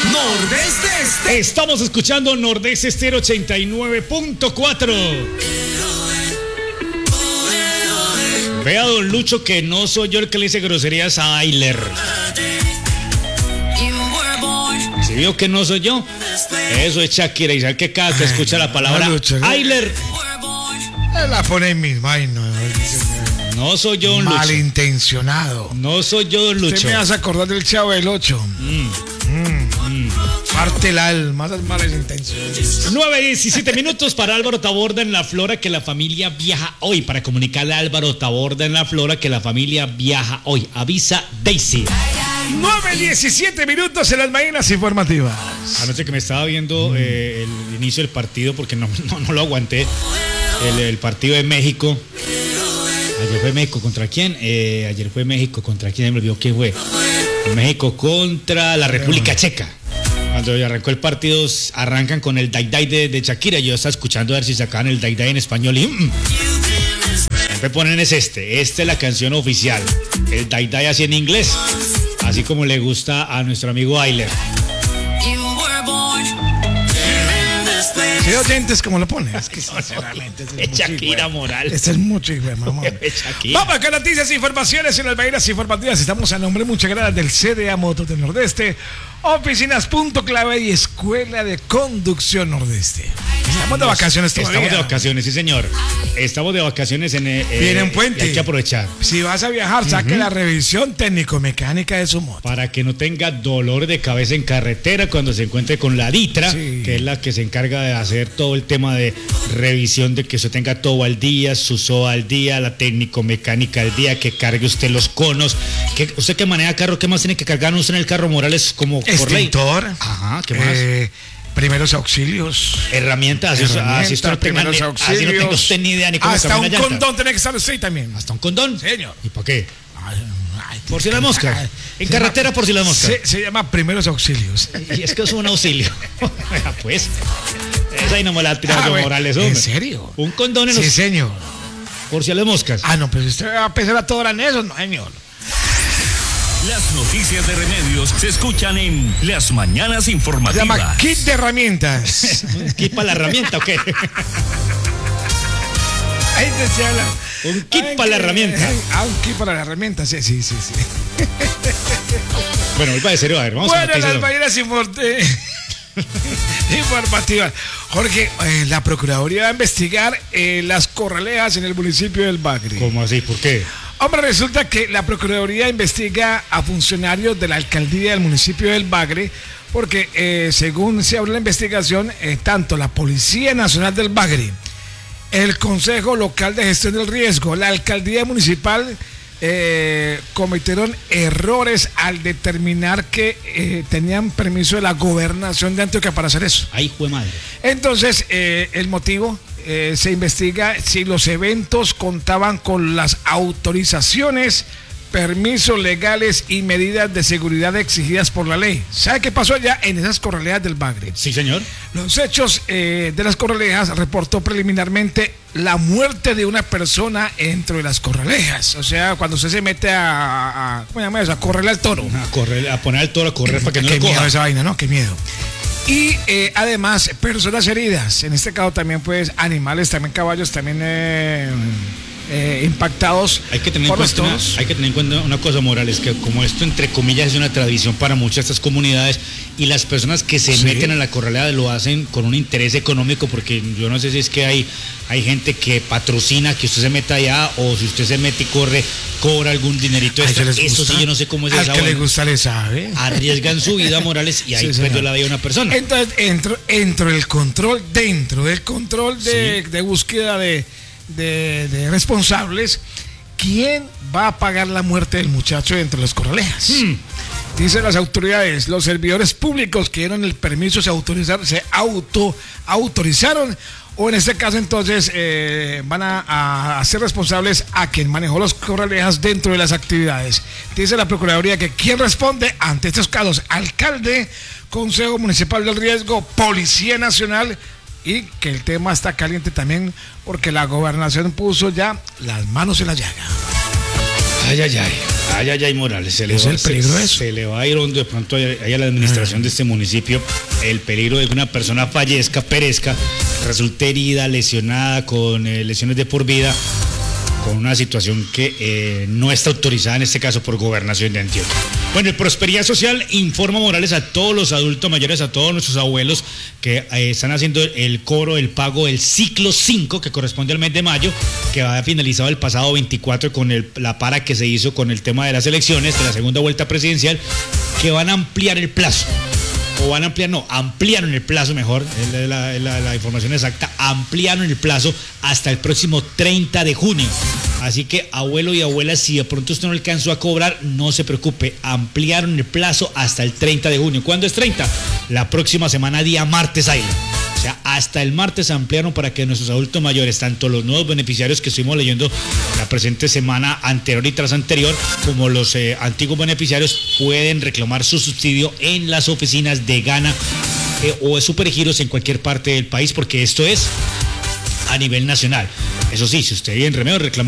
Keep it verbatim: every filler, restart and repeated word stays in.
Nordeste Estéreo. Estamos escuchando Nordeste Estéreo ochenta y nueve punto cuatro. Vea, don Lucho, que no soy yo el que le dice groserías a Ayler. ¿Sí vio que no soy yo? Eso es Shakira. Y sabe que cada que escucha la palabra Ayler, la pone en mis vainas. no soy yo, don Lucho. Malintencionado. No soy yo, don Lucho. Usted me hace acordar del Chavo del Ocho. Mm. Mm. Mm. Parte el alma, esas malas intenciones. nueve diecisiete minutos para Álvaro Taborda en La Flora, que la familia viaja hoy. Para comunicarle a Álvaro Taborda en La Flora que la familia viaja hoy. Avisa Daisy. nueve diecisiete minutos en las mañanas informativas. Anoche que me estaba viendo mm. eh, el inicio del partido, porque no, no, no lo aguanté. El, el partido de México. Ayer fue México contra quién? Eh, ayer fue México contra quién, me olvidó quién fue. México contra la República Checa. Cuando arrancó el partido, arrancan con el Dai Dai de, de Shakira. Yo estaba escuchando a ver si sacaban el Dai Dai en español y mm, siempre ponen es este. Esta es la canción oficial. El Dai Dai así en inglés, así como le gusta a nuestro amigo Ayler. ¿Qué oyentes cómo lo pones? Es que sinceramente es, es Shakira Morales. Este es mucho, hijo de mamá. Vamos con noticias e informaciones en las mañanas informativas. Estamos a nombre, muchas gracias, del C D A Motos del Nordeste, Oficinas Punto Clave y Escuela de Conducción Nordeste. Estamos de vacaciones todavía. Estamos de vacaciones, sí señor. Estamos de vacaciones en eh, Viene en puente. Hay que aprovechar. Si vas a viajar, saque uh-huh. la revisión técnico-mecánica de su moto. Para que no tenga dolor de cabeza en carretera cuando se encuentre con la Ditra, sí. que es la que se encarga de hacer todo el tema de revisión, de que usted tenga todo al día, su S O A al día, la técnico-mecánica al día, que cargue usted los conos. Que usted que maneja carro, ¿qué más tiene que cargar usted en el carro, Morales, como por ley? Extintor. Ajá, ¿qué más? Eh, Primeros auxilios. Herramientas. Herramientas así, no tenga, primeros auxilios. Así no tengo usted ni idea ni cómo hasta un llanta. condón tiene que estar usted también. ¿Hasta un condón? Señor. ¿Y para qué? Ay, ay, por si las moscas. En carretera llama, por si las moscas. Se, se llama primeros auxilios. Y es que es un auxilio. Pues, esa ahí no me la ha tirado ah, bueno, Morales, hombre. ¿En serio? Un condón en Sí, los... señor. Por si las moscas. Ah, no, pero usted va a pensar a todas las eso, no, señor. Las noticias de Remedios se escuchan en Las Mañanas Informativas. Se llama kit de herramientas. ¿Kit para la herramienta o qué? Ahí se habla. Un kit para la herramienta. Ah, un kit para la herramienta, sí, sí, sí, sí. Bueno, vuelva de serio, a ver, vamos bueno, a las mañanas informativas. Jorge, eh, la Procuraduría va a investigar eh, las corralejas en el municipio del Bagre. ¿Cómo así? ¿Por qué? Hombre, resulta que la Procuraduría investiga a funcionarios de la alcaldía del municipio del Bagre porque, eh, según se abre la investigación, eh, tanto la Policía Nacional del Bagre, el Consejo Local de Gestión del Riesgo, la alcaldía municipal, eh, cometieron errores al determinar que eh, tenían permiso de la gobernación de Antioquia para hacer eso. ¡Ay, jue madre! Entonces, eh, el motivo... Eh, se investiga si los eventos contaban con las autorizaciones, permisos legales y medidas de seguridad exigidas por la ley. ¿Sabe qué pasó allá en esas corralejas del Bagre? Sí, señor. Los hechos eh, de las corralejas reportó preliminarmente la muerte de una persona dentro de las corralejas. O sea, cuando usted se mete a, a ¿cómo se llama eso? A correrle al toro. A, correr, a poner al toro a correr para que no lo coja. Qué miedo esa vaina, ¿no? Qué miedo. Y eh, además, personas heridas. En este caso también, pues, animales, también caballos, también eh, eh, impactados. Hay que tener en cuenta una, hay que tener en cuenta una cosa, Morales, que como esto, entre comillas, es una tradición para muchas de estas comunidades, y las personas que se sí. meten a la corralera lo hacen con un interés económico, porque yo no sé si es que hay, hay gente que patrocina que usted se meta allá, o si usted se mete y corre, cobra algún dinerito extra. Eso sí, yo no sé cómo es esa. Al que le gusta le sabe. Arriesgan su vida, Morales, y ahí sí, perdió la vida de una persona. Entonces, entro, entro el control, dentro del control de, sí. de búsqueda de, de, de responsables, ¿quién va a pagar la muerte del muchacho dentro de las corralejas? Hmm. Dicen las autoridades, los servidores públicos que dieron el permiso se autorizaron, se auto autorizaron, o en este caso entonces eh, van a, a hacer responsables a quien manejó las corralejas dentro de las actividades. Dice la Procuraduría que quien responde ante estos casos, alcalde, Consejo Municipal del Riesgo, Policía Nacional, y que el tema está caliente también porque la gobernación puso ya las manos en la llaga. Ay, ay, ay. Ay, ay, ay, Morales, se le, ¿Es va, el peligro se, de eso? se le va a ir hondo de pronto ahí a la administración ah. de este municipio el peligro de que una persona fallezca, perezca, resulte herida, lesionada, con eh, lesiones de por vida, con una situación que eh, no está autorizada en este caso por Gobernación de Antioquia. Bueno, el Prosperidad Social informa, Morales, a todos los adultos mayores, a todos nuestros abuelos que eh, están haciendo el cobro, el pago del ciclo cinco, que corresponde al mes de mayo, que va finalizado el pasado veinticuatro con el, la para que se hizo con el tema de las elecciones, de la segunda vuelta presidencial, que van a ampliar el plazo. O van a ampliar, no, ampliaron el plazo, mejor, es la, la, la información exacta, ampliaron el plazo hasta el próximo treinta de junio. Así que, abuelo y abuela, si de pronto usted no alcanzó a cobrar, no se preocupe, ampliaron el plazo hasta el treinta de junio. ¿Cuándo es treinta? La próxima semana, día martes, ahí. O sea, hasta el martes ampliaron para que nuestros adultos mayores, tanto los nuevos beneficiarios que estuvimos leyendo la presente semana anterior y tras anterior, como los eh, antiguos beneficiarios, pueden reclamar su subsidio en las oficinas de Gana eh, o de Supergiros en cualquier parte del país, porque esto es a nivel nacional. Eso sí, si usted vive en Remedio, reclama